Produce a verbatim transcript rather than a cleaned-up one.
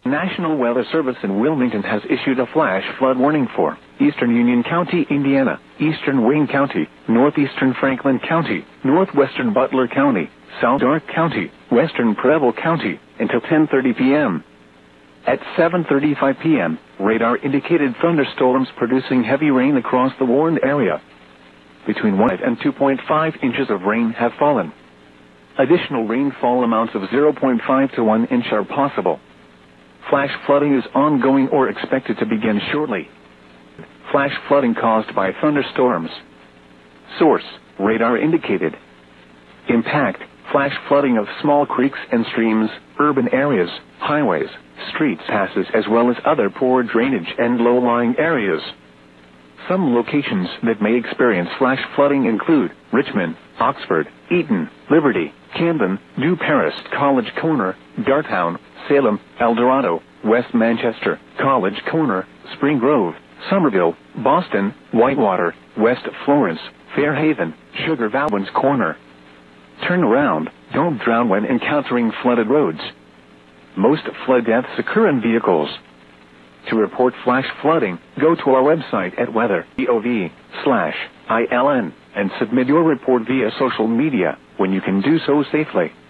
National Weather Service in Wilmington has issued a flash flood warning for Eastern Union County, Indiana, Eastern Wayne County, Northeastern Franklin County, Northwestern Butler County, South Dark County, Western Preble County, until ten thirty p.m. At seven thirty-five p.m., radar indicated thunderstorms producing heavy rain across the warned area. Between one and two point five inches of rain have fallen. Additional rainfall amounts of zero point five to one inch are possible. Flash flooding is ongoing or expected to begin shortly. Flash flooding caused by thunderstorms. Source: radar indicated. Impact: flash flooding of small creeks and streams, urban areas, highways, streets, passes, as well as other poor drainage and low-lying areas. Some locations that may experience flash flooding include Richmond, Oxford, Eaton, Liberty, Camden, New Paris, College Corner, Darttown, Salem, El Dorado, West Manchester, College Corner, Spring Grove, Somerville, Boston, Whitewater, West Florence, Fairhaven, Sugar Valley's Corner. Turn around, don't drown when encountering flooded roads. Most flood deaths occur in vehicles. To report flash flooding, go to our website at weather.gov slash ILN and submit your report via social media when you can do so safely.